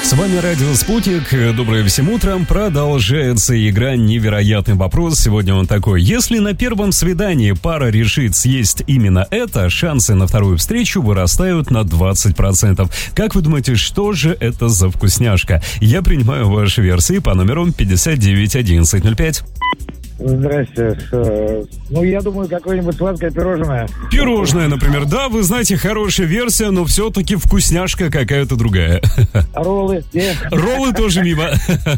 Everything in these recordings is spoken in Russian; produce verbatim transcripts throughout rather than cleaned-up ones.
С вами Радио Спутник. Доброе всем утром. Продолжается игра «Невероятный вопрос». Сегодня он такой. Если на первом свидании пара решит съесть именно это, шансы на вторую встречу вырастают на двадцать процентов. Как вы думаете, что же это за вкусняшка? Я принимаю ваши версии по номеру пятьдесят девять одиннадцать ноль пять. Здрасте. Ну, я думаю, какое-нибудь сладкое пирожное. Пирожное, например. Да, вы знаете, хорошая версия, но все-таки вкусняшка какая-то другая. Роллы. Где? Роллы тоже мимо.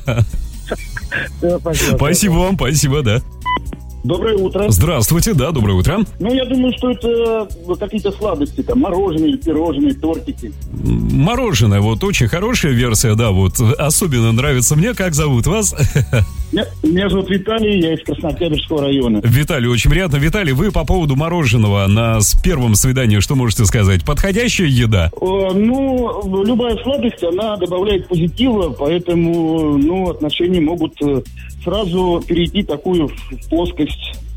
Все, спасибо. Спасибо вам, спасибо, да. Доброе утро. Здравствуйте, да, доброе утро. Ну, я думаю, что это какие-то сладости, там, мороженое, пирожные, тортики. Мороженое, вот очень хорошая версия, да, вот особенно нравится мне. Как зовут вас? Меня, меня зовут Виталий, я из Краснооктябрьского района. Виталий, очень приятно. Виталий, вы по поводу мороженого на первом свидании, что можете сказать? Подходящая еда? О, ну, любая сладость, она добавляет позитива, поэтому, ну, отношения могут сразу перейти такую в плоскость.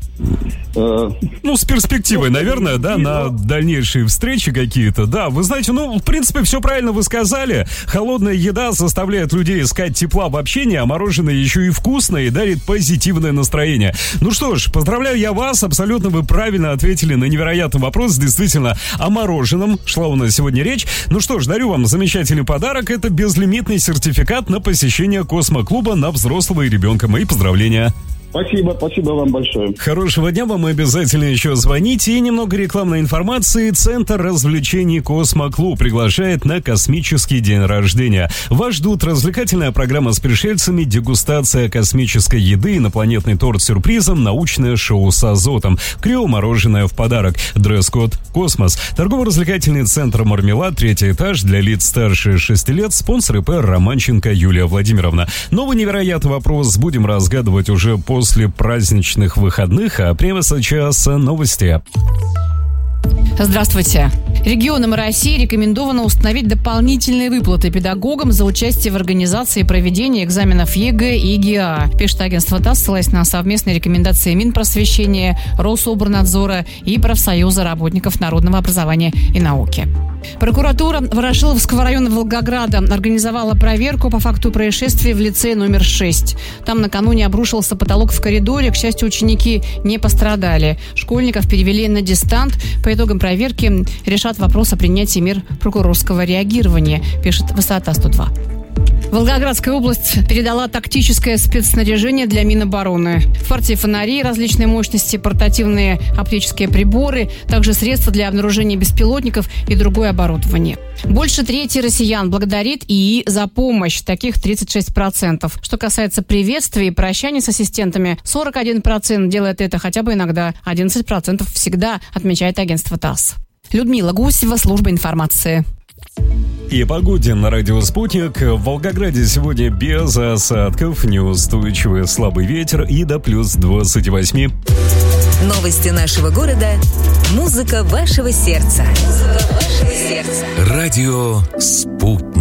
Ну, с перспективой, наверное, да, на дальнейшие встречи какие-то. Да, вы знаете, ну, в принципе, все правильно вы сказали. Холодная еда заставляет людей искать тепла в общении, а мороженое еще и вкусное и дарит позитивное настроение. Ну что ж, поздравляю я вас, абсолютно вы правильно ответили на невероятный вопрос. Действительно, о мороженом шла у нас сегодня речь. Ну что ж, дарю вам замечательный подарок. Это безлимитный сертификат на посещение космоклуба на взрослого и ребенка. Мои поздравления. Спасибо, спасибо вам большое. Хорошего дня вам, обязательно еще звоните. И немного рекламной информации. Центр развлечений «Космоклуб» приглашает на космический день рождения. Вас ждут развлекательная программа с пришельцами, дегустация космической еды, инопланетный торт с сюрпризом, научное шоу с азотом, криомороженое в подарок, дресс-код «Космос». Торгово-развлекательный центр «Мармелад», третий этаж, для лиц старше шести лет, спонсор ИП Романченко Юлия Владимировна. Новый невероятный вопрос будем разгадывать уже после После праздничных выходных, а прямо сейчас новости. Здравствуйте. Регионам России рекомендовано установить дополнительные выплаты педагогам за участие в организации и проведении экзаменов ЕГЭ и ЕГЭА, пишет агентство ТАСС, ссылаясь на совместные рекомендации Минпросвещения, Рособорнадзора и профсоюза работников народного образования и науки. Прокуратура Ворошиловского района Волгограда организовала проверку по факту происшествия в лицее номер шесть. Там накануне обрушился потолок в коридоре. К счастью, ученики не пострадали. Школьников перевели на дистант. По итогам проверки решат вопрос о принятии мер прокурорского реагирования, пишет Высота сто два. Волгоградская область передала тактическое спецснаряжение для Минобороны. В партии фонари различной мощности, портативные оптические приборы, также средства для обнаружения беспилотников и другое оборудование. Больше трети россиян благодарит ИИ за помощь, таких тридцать шесть процентов. Что касается приветствий и прощаний с ассистентами, сорок один процент делает это хотя бы иногда, одиннадцать процентов всегда, отмечает агентство ТАСС. Людмила Гусева, служба информации. И о погоде на радио «Спутник». В Волгограде сегодня без осадков, неустойчивый слабый ветер и до плюс двадцать восемь. Новости нашего города. Музыка вашего сердца. Музыка вашего сердца. Радио «Спутник».